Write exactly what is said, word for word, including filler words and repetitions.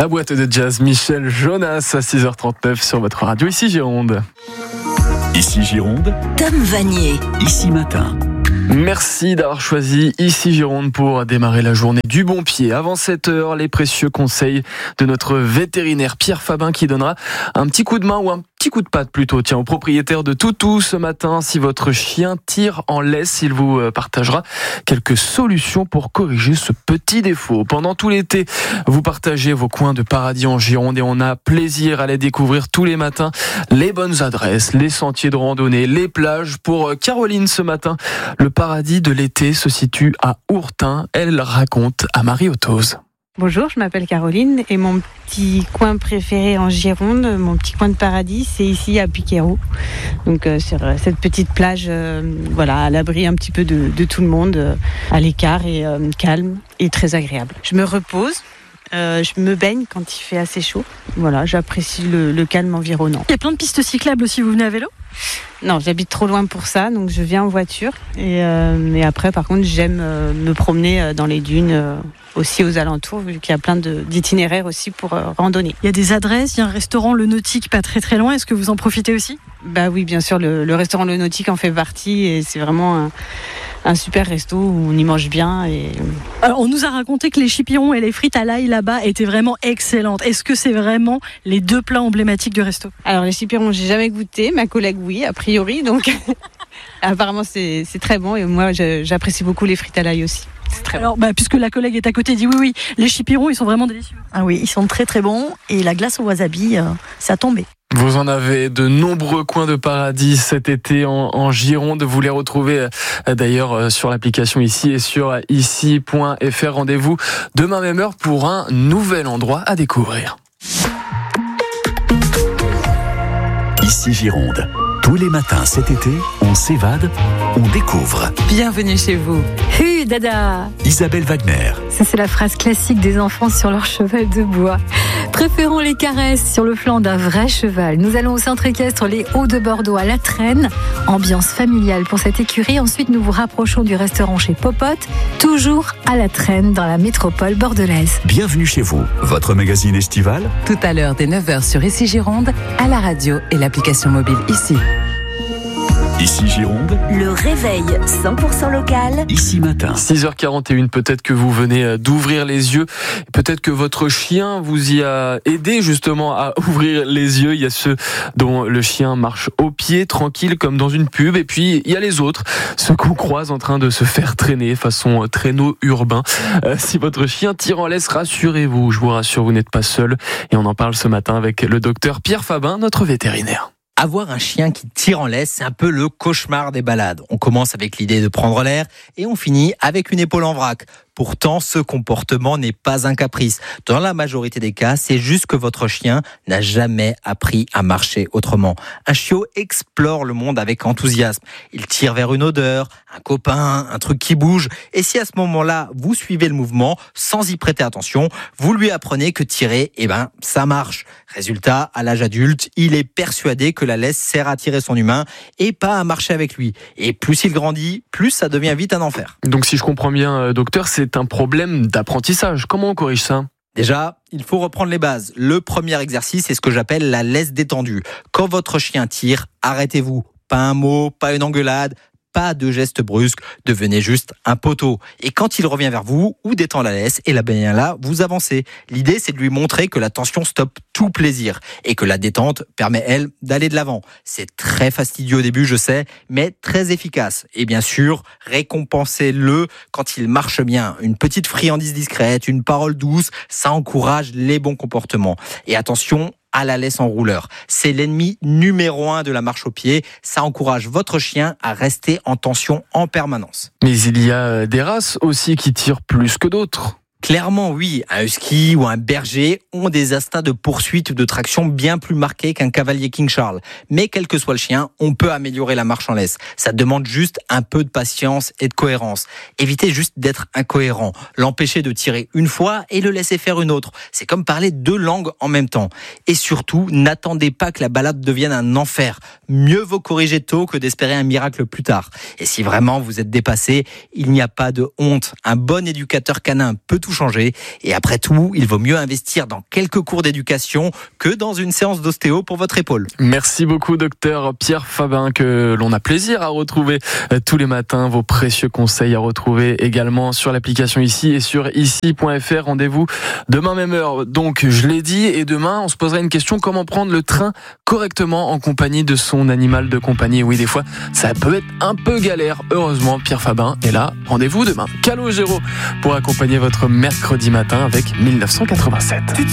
La boîte de jazz Michel Jonas à six heures trente-neuf sur votre radio, ici Gironde. Ici Gironde, Tom Vanier. Ici Matin. Merci d'avoir choisi Ici Gironde pour démarrer la journée du bon pied. Avant sept heures, les précieux conseils de notre vétérinaire Pierre Fabin qui donnera un petit coup de main ou un petit coup de patte plutôt, tiens, aux propriétaires de Toutou ce matin. Si votre chien tire en laisse, il vous partagera quelques solutions pour corriger ce petit défaut. Pendant tout l'été, vous partagez vos coins de paradis en Gironde et on a plaisir à les découvrir tous les matins. Les bonnes adresses, les sentiers de randonnée, les plages. Pour Caroline ce matin, le paradis de l'été se situe à Ourtin. Elle raconte à Marie Otose. Bonjour, je m'appelle Caroline et mon petit coin préféré en Gironde, mon petit coin de paradis, c'est ici à Piquero. Donc euh, sur cette petite plage, euh, voilà, à l'abri un petit peu de, de tout le monde, euh, à l'écart et euh, calme et très agréable. Je me repose. Euh, je me baigne quand il fait assez chaud. Voilà, j'apprécie le, le calme environnant. Il y a plein de pistes cyclables aussi, vous venez à vélo ? Non, j'habite trop loin pour ça, donc je viens en voiture. Et, euh, et après, par contre, j'aime euh, me promener dans les dunes, euh, aussi aux alentours, vu qu'il y a plein de, d'itinéraires aussi pour euh, randonner. Il y a des adresses, il y a un restaurant Le Nautique pas très très loin. Est-ce que vous en profitez aussi ? Bah oui, bien sûr, le, le restaurant Le Nautique en fait partie et c'est vraiment un, un super resto où on y mange bien. Et... Alors, on nous a raconté que les chipirons et les frites à l'ail là-bas étaient vraiment excellentes. Est-ce que c'est vraiment les deux plats emblématiques du resto ? Alors les chipirons, j'ai jamais goûté. Ma collègue, oui, a priori. Donc apparemment, c'est, c'est très bon. Et moi, je, j'apprécie beaucoup les frites à l'ail aussi. C'est très Alors, bon. bah, puisque la collègue est à côté, dit oui, oui, les chipirons, ils sont vraiment délicieux. Ah oui, ils sont très très bons. Et la glace au wasabi, euh, ça a tombé. Vous en avez de nombreux coins de paradis cet été en, en Gironde. Vous les retrouvez euh, d'ailleurs euh, sur l'application ici et sur ici point f r. Rendez-vous demain même heure pour un nouvel endroit à découvrir. Ici Gironde. Tous les matins cet été, on s'évade, on découvre. Bienvenue chez vous. Hu, dada. Isabelle Wagner. Ça, c'est la phrase classique des enfants sur leur cheval de bois. Préférons les caresses sur le flanc d'un vrai cheval. Nous allons au centre équestre Les Hauts de Bordeaux à La Traîne. Ambiance familiale pour cette écurie. Ensuite, nous vous rapprochons du restaurant chez Popote, toujours à La Traîne dans la métropole bordelaise. Bienvenue chez vous. Votre magazine estival. Tout à l'heure dès neuf heures sur Ici Gironde, à la radio et l'application mobile Ici. Ici Gironde, Le réveil cent pour cent local. Ici Matin. six heures quarante et une, peut-être que vous venez d'ouvrir les yeux. Peut-être que votre chien vous y a aidé justement à ouvrir les yeux. Il y a ceux dont le chien marche au pied, tranquille comme dans une pub. Et puis il y a les autres, ceux qu'on croise en train de se faire traîner façon traîneau urbain. Euh, si votre chien tire en laisse, rassurez-vous. Je vous rassure, vous n'êtes pas seul. Et on en parle ce matin avec le docteur Pierre Fabin, notre vétérinaire. Avoir un chien qui tire en laisse, c'est un peu le cauchemar des balades. On commence avec l'idée de prendre l'air et on finit avec une épaule en vrac. Pourtant, ce comportement n'est pas un caprice. Dans la majorité des cas, c'est juste que votre chien n'a jamais appris à marcher autrement. Un chiot explore le monde avec enthousiasme. Il tire vers une odeur, un copain, un truc qui bouge. Et si à ce moment-là, vous suivez le mouvement sans y prêter attention, vous lui apprenez que tirer, eh ben, ça marche. Résultat, à l'âge adulte, il est persuadé que la laisse sert à tirer son humain et pas à marcher avec lui. Et plus il grandit, plus ça devient vite un enfer. Donc si je comprends bien, docteur, c'est C'est un problème d'apprentissage. Comment on corrige ça ? Déjà, il faut reprendre les bases. Le premier exercice, c'est ce que j'appelle la laisse détendue. Quand votre chien tire, arrêtez-vous. Pas un mot, pas une engueulade, pas de geste brusque, devenez juste un poteau. Et quand il revient vers vous, ou détend la laisse, et là, bien là, vous avancez. L'idée, c'est de lui montrer que la tension stoppe tout plaisir, et que la détente permet, elle, d'aller de l'avant. C'est très fastidieux au début, je sais, mais très efficace. Et bien sûr, récompensez-le quand il marche bien. Une petite friandise discrète, une parole douce, ça encourage les bons comportements. Et attention, à la laisse en rouleur. C'est l'ennemi numéro un de la marche au pied. Ça encourage votre chien à rester en tension en permanence. Mais il y a des races aussi qui tirent plus que d'autres. Clairement, oui. Un husky ou un berger ont des instincts de poursuite ou de traction bien plus marqués qu'un cavalier King Charles. Mais quel que soit le chien, on peut améliorer la marche en laisse. Ça demande juste un peu de patience et de cohérence. Évitez juste d'être incohérent. L'empêcher de tirer une fois et le laisser faire une autre. C'est comme parler deux langues en même temps. Et surtout, n'attendez pas que la balade devienne un enfer. Mieux vaut corriger tôt que d'espérer un miracle plus tard. Et si vraiment vous êtes dépassé, il n'y a pas de honte. Un bon éducateur canin peut toucher changer. Et après tout, il vaut mieux investir dans quelques cours d'éducation que dans une séance d'ostéo pour votre épaule. Merci beaucoup, docteur Pierre Fabin, que l'on a plaisir à retrouver tous les matins. Vos précieux conseils à retrouver également sur l'application Ici et sur ici point f r. Rendez-vous demain même heure. Donc, je l'ai dit, et demain, on se posera une question: comment prendre le train correctement en compagnie de son animal de compagnie? Oui, des fois, ça peut être un peu galère. Heureusement, Pierre Fabin est là. Rendez-vous demain. Calogero pour accompagner votre mercredi matin avec mille neuf cent quatre-vingt-sept.